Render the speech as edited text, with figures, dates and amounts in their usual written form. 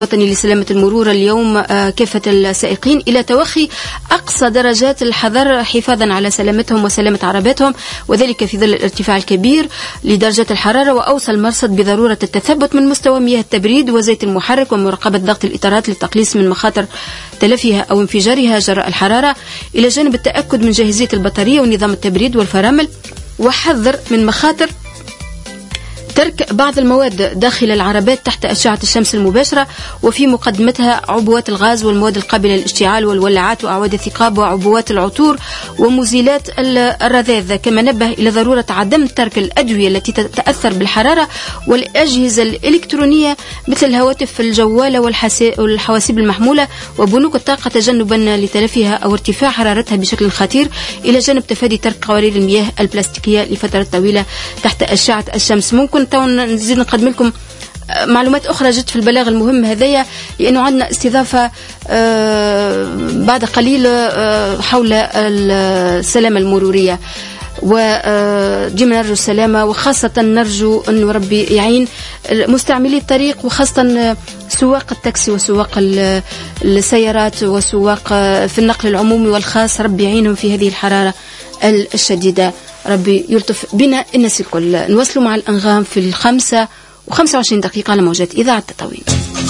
الوطني لسلامة المرور اليوم كافة السائقين إلى توخي أقصى درجات الحذر حفاظا على سلامتهم وسلامة عرباتهم، وذلك في ظل الارتفاع الكبير لدرجة الحرارة. وأوصى المرصد بضرورة التثبت من مستوى مياه التبريد وزيت المحرك ومراقبة ضغط الإطارات للتقليص من مخاطر تلفها أو انفجارها جراء الحرارة، إلى جانب التأكد من جاهزية البطارية ونظام التبريد والفرامل، وحذر من مخاطر ترك بعض المواد داخل العربات تحت أشعة الشمس المباشرة، وفي مقدمتها عبوات الغاز والمواد القابلة للاشتعال والولاعات وأعواد الثقاب وعبوات العطور ومزيلات الرذاذ. كما نبه إلى ضرورة عدم ترك الأدوية التي تتأثر بالحرارة والأجهزة الإلكترونية مثل الهواتف الجوالة والحواسيب المحمولة وبنوك الطاقة تجنبا لتلفها أو ارتفاع حرارتها بشكل خطير، إلى جانب تفادي ترك قوارير المياه البلاستيكية لفترة طويلة تحت أشعة الشمس. ممكن نزيد نقدم لكم معلومات أخرى جت في البلاغ المهم هذايا، لأنه عندنا استضافة بعد قليل حول السلامة المرورية، وديما نرجو السلامة، وخاصة نرجو أن ربي يعين مستعملي الطريق، وخاصة سواق التاكسي وسواق السيارات وسواق في النقل العمومي والخاص، ربي يعينهم في هذه الحرارة الشديدة. ربي يلطف بنا الناس الكل. نواصلوا مع الأنغام في 5:25 على موجات إذاعة تطاوين.